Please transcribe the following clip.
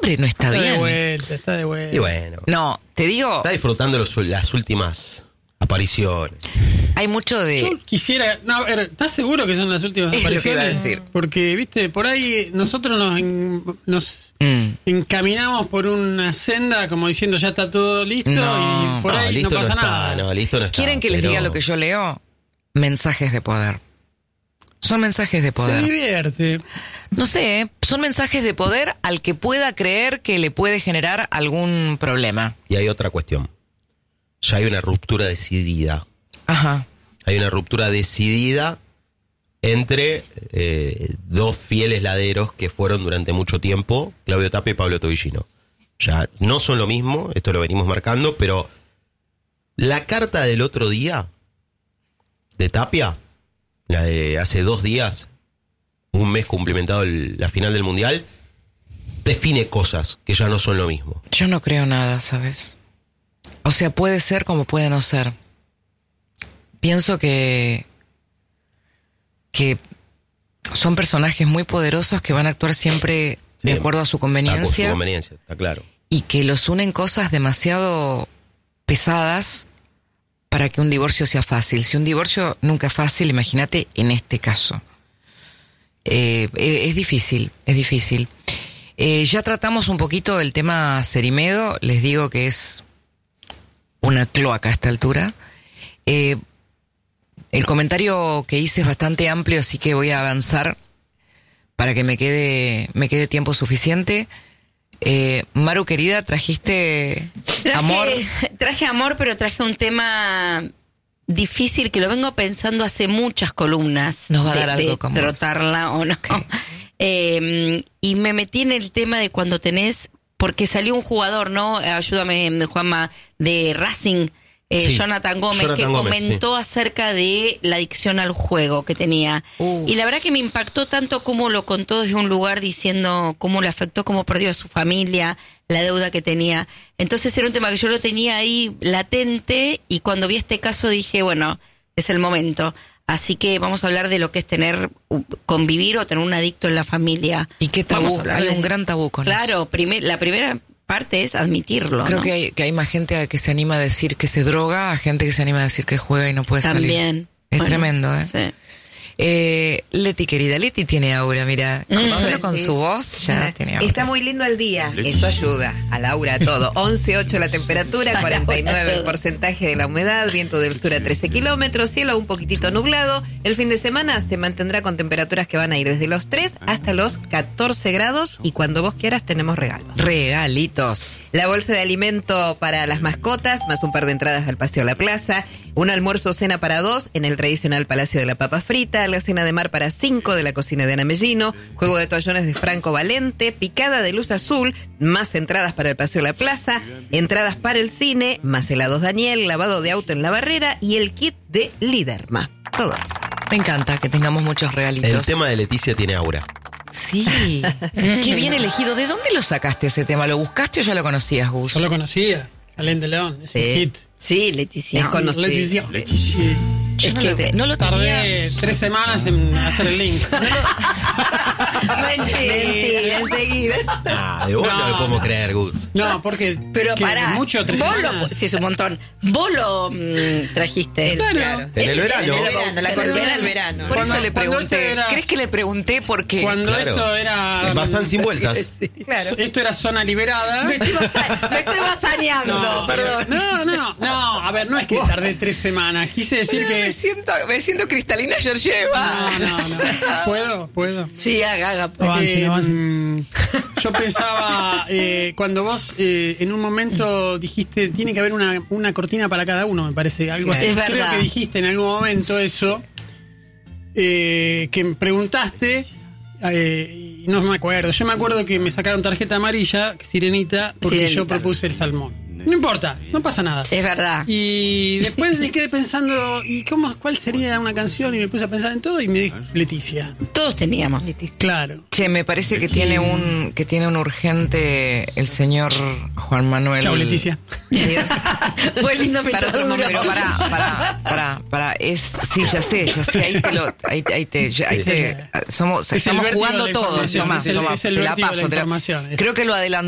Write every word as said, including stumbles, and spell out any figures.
siempre no está, está bien. Está de vuelta, está de vuelta. Y bueno. No, te digo... Está disfrutando los, las últimas apariciones. Hay mucho de... Yo quisiera... No, a ver, ¿estás seguro que son las últimas Es lo que apariciones? iba a decir. Porque, viste, por ahí nosotros nos, en- nos Mm. encaminamos por una senda como diciendo ya está todo listo No. y por No, ahí no listo pasa no está, nada. no, listo no está. ¿Quieren que les pero- diga lo que yo leo? Mensajes de poder. Son mensajes de Se poder. divierte. No sé, ¿eh? Son mensajes de poder al que pueda creer que le puede generar algún problema. Y hay otra cuestión. Ya hay una ruptura decidida. Ajá. Hay una ruptura decidida entre eh, dos fieles laderos que fueron durante mucho tiempo, Claudio Tapia y Pablo Tobillino. Ya no son lo mismo, esto lo venimos marcando, pero la carta del otro día de Tapia, la de hace dos días, un mes cumplimentado el- la final del Mundial, define cosas que ya no son lo mismo. Yo no creo nada, ¿sabes? O sea, puede ser como puede no ser. Pienso que que son personajes muy poderosos que van a actuar siempre de Sí, acuerdo a su Está con su conveniencia conveniencia, está claro. y que los unen cosas demasiado pesadas para que un divorcio sea fácil. Si un divorcio nunca es fácil, imagínate en este caso. Eh, eh, es difícil, es difícil. Eh, ya tratamos un poquito el tema Cerimedo, les digo que es una cloaca a esta altura. Eh, el comentario que hice es bastante amplio, así que voy a avanzar para que me quede, me quede tiempo suficiente. Eh, Maru, querida, trajiste Traje, amor. traje amor, pero traje un tema difícil que lo vengo pensando hace muchas columnas. Nos va a de, dar algo de como trotarla o no. Eh, y me metí en el tema de cuando tenés, porque salió un jugador, ¿no? Ayúdame, Juanma, de Racing, eh, Sí, Jonathan Gómez, Jonathan que Gómez, comentó acerca de la adicción al juego que tenía. Uh. Y la verdad que me impactó tanto como lo contó desde un lugar diciendo cómo le afectó, cómo perdió a su familia, la deuda que tenía. Entonces era un tema que yo lo tenía ahí latente y cuando vi este caso dije, bueno, es el momento. Así que vamos a hablar de lo que es tener, convivir o tener un adicto en la familia. ¿Y qué tabú? Vamos a hablar Hay de- un gran tabú con eso. Claro, primer, la primera parte es admitirlo. Creo ¿no? que hay, que hay más gente que se anima a decir que se droga, a gente que se anima a decir que juega y no puede salir. También. Es Bueno, tremendo, ¿eh? Sí. Eh, Leti, querida, Leti tiene aura, mira. Mm. Solo con Sí. su voz ya tiene aura. Está muy lindo el día, eso ayuda a Laura a todo. once ocho la temperatura, cuarenta y nueve el porcentaje de la humedad, viento del sur a trece kilómetros, cielo un poquitito nublado. El fin de semana se mantendrá con temperaturas que van a ir desde los tres hasta los catorce grados y cuando vos quieras tenemos regalos. Regalitos. La bolsa de alimento para las mascotas, más un par de entradas al Paseo La Plaza, un almuerzo cena para dos en el tradicional Palacio de la Papa Frita, la cena de mar para cinco de la cocina de Ana Mellino, juego de toallones de Franco Valente, picada de luz azul, más entradas para el Paseo La Plaza, entradas para el cine, más helados Daniel, lavado de auto en la barrera y el kit de Liderma. Todo eso. Me encanta que tengamos muchos regalitos. El tema de Leticia tiene aura. Sí. Qué bien elegido. ¿De dónde lo sacaste ese tema? ¿Lo buscaste o ya lo conocías, Gus? Yo lo conocía, Alain Delon, es Sí. un hit. Sí, Leticia. Es conocido. Leticia. Yo Es no, que lo, te- no lo tenía. Tardé tres semanas en hacer el link. Mentira, enseguida. Ah, de vos no, No, lo podemos no. creer, Gus. No, porque Pero que pará, mucho, tres vos lo, semanas. sí, es un montón. Vos lo mm, trajiste. Claro. En el verano. En el verano, la colmena del verano. Por Cuando- eso le cuando pregunté. esto era- ¿Crees que le pregunté por qué? Cuando Claro. esto era... Bazán sin vueltas. Claro. Esto era zona liberada. Me estoy, basa- me estoy basaneando, No, perdón. No, no, no. A ver, no es que tardé tres semanas. Quise decir Me que... siento, me siento Cristalina Georgieva. No, no, no. ¿Puedo? ¿Puedo? Sí, haga, haga. Eh, avance. mm, yo pensaba, eh, cuando vos eh, en un momento dijiste, tiene que haber una, una cortina para cada uno, me parece, algo así. Es Creo verdad. que dijiste en algún momento eso, eh, que me preguntaste, eh, y no me acuerdo. Yo me acuerdo que me sacaron tarjeta amarilla, Sirenita, porque Sirenita. yo propuse el salmón. No importa, no pasa nada. Es verdad. Y después me quedé pensando, ¿y cómo, cuál sería una canción? Y me puse a pensar en todo y me dije, Leticia. Todos teníamos. Claro. Che, me parece que tiene un que tiene un urgente el señor Juan Manuel. Chau, Leticia. Dios. Fue lindo Para otro duro. momento, pero pará, pará, pará, pará, es, sí, ya sé, ya sé, ahí te lo, ahí, ahí te, ya- ahí te, somos, Es el estamos vértigo jugando de la todos, información, Tomás, es el- Tomás, es el te la vértigo de paso, la te la- información. creo que lo adelanté.